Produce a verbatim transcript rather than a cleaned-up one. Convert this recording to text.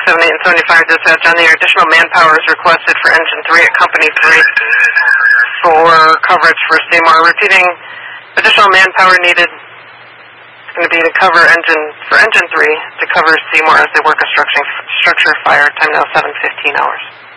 seventy-eight and seventy-five dispatch on the air. Additional manpower is requested for engine three at company three for coverage for Seymour. Repeating, additional manpower needed is going to be to cover engine for engine three to cover Seymour as they work a structure, structure fire. Time now seven fifteen hours.